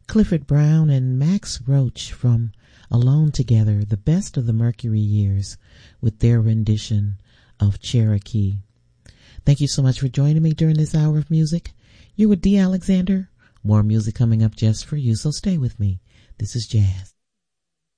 Clifford Brown and Max Roach from Alone Together, the best of the Mercury years, with their rendition of Cherokee. Thank you so much for joining me during this hour of music. You're with Dee Alexander. More music coming up just for you, so stay with me. This is Jazz.